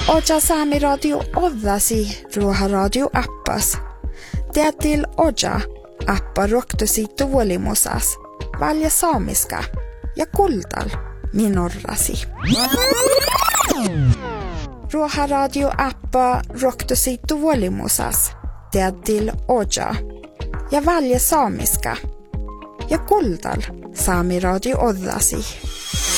Oja Saami Radio oddasi Ruoha Radio appas. Teatil Oja appa roktosi tuolimusas. Valja saamiska ja kultal minorrasi. Ruoha Radio appa roktosi tuolimusas. Teatil Oja ja valja saamiska ja kultal Saami Radio oddasi.